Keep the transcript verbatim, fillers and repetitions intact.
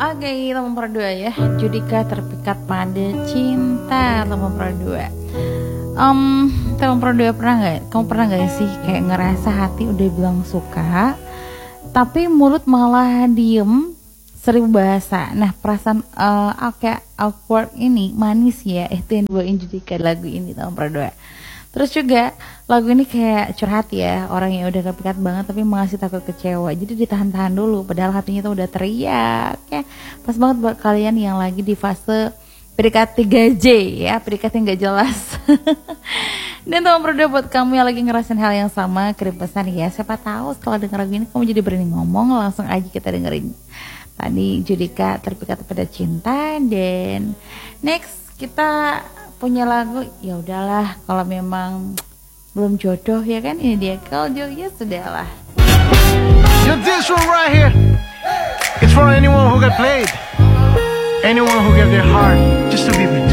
Oke, nomor dua ya, Judika terpikat pada cinta. Nomor dua, um, nomor dua pernah nggak? Kamu pernah nggak sih kayak ngerasa hati udah bilang suka, tapi mulut malah diem, seribu bahasa. Nah, perasaan uh, kayak awkward ini manis ya, itu yang dibawain Judika lagu ini nomor dua. Terus juga lagu ini kayak curhat ya, orang yang udah kepikat banget tapi masih takut kecewa, jadi ditahan-tahan dulu padahal hatinya tuh udah teriak ya. Pas banget buat kalian yang lagi di fase P D K T tiga J ya, P D K T yang gak jelas. Dan nomor dua buat kamu yang lagi ngerasain hal yang sama, kirim pesan ya, siapa tahu setelah denger lagu ini kamu jadi berani ngomong. Langsung aja kita dengerin tadi Judika terpikat pada cinta. Dan next kita punya lagu, ya udahlah kalau memang belum jodoh ya kan, ini dia kalau jodoh ya sudahlah. Yo, this one right here, it's for anyone who got played, anyone who gave their heart just to be with